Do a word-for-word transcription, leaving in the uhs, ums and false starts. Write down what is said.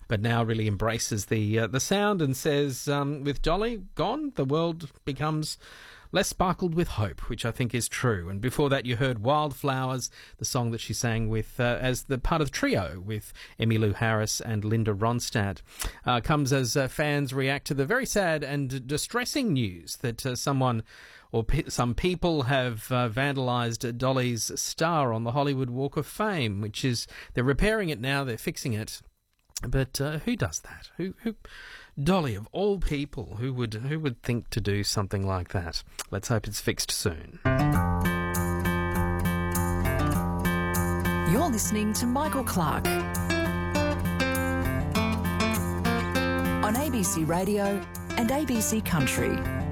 but now really embraces the uh, the sound and says, um, with Dolly gone, the world becomes less sparkled with hope, which I think is true. And before that, you heard Wildflowers, the song that she sang with uh, as the part of the trio with Emmylou Harris and Linda Ronstadt. Uh, comes as uh, fans react to the very sad and distressing news that uh, someone or pe- some people have uh, vandalised Dolly's star on the Hollywood Walk of Fame, which is, they're repairing it now, they're fixing it. But uh, who does that? Who, who, Dolly, of all people, who would who would think to do something like that? Let's hope it's fixed soon. You're listening to Michael Clark on A B C Radio and A B C Country.